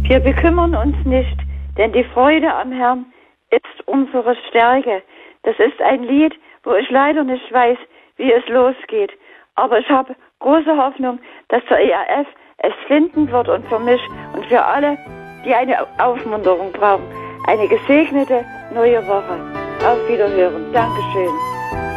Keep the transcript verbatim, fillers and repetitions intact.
Wir bekümmern uns nicht, denn die Freude am Herrn ist unsere Stärke. Das ist ein Lied, wo ich leider nicht weiß, wie es losgeht. Aber ich habe große Hoffnung, dass der E R F es finden wird und für mich und für alle, die eine Aufmunterung brauchen. Eine gesegnete neue Woche. Auf Wiederhören. Dankeschön.